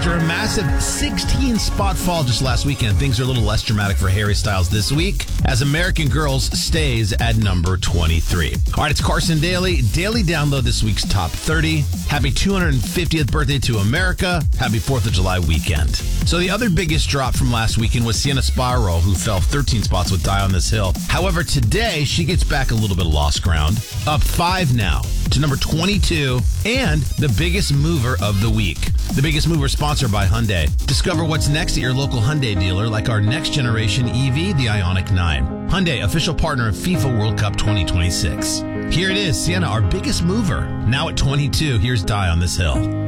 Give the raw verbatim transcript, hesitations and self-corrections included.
After a massive sixteen spot fall just last weekend, things are a little less dramatic for Harry Styles this week, as American Girls stays at number twenty-three. All right, it's Carson Daly. Daily download this week's top thirty. Happy two hundred fiftieth birthday to America. Happy fourth of July weekend. So the other biggest drop from last weekend was Sienna Spyro, who fell thirteen spots with Die on This Hill. However, today she gets back a little bit of lost ground, up five now to number twenty-two, and the biggest mover of the week. The biggest mover sponsored by Hyundai. Discover what's next at your local Hyundai dealer, like our next generation E V, the Ioniq nine. Hyundai, official partner of FIFA World Cup twenty twenty-six. Here it is, Sienna, our biggest mover. Now at twenty-two, here's Die on This Hill.